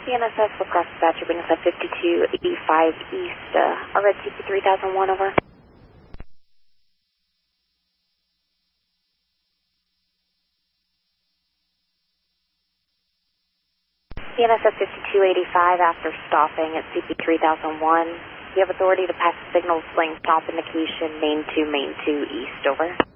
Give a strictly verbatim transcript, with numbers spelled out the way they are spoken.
C N S S request dispatcher, bring us at fifty-two eighty-five East, uh, our red C P three thousand one, over. C N S S fifty-two eighty-five after stopping at C P three thousand one. You have authority to pass the signal lane stop indication, main two, main two East, over.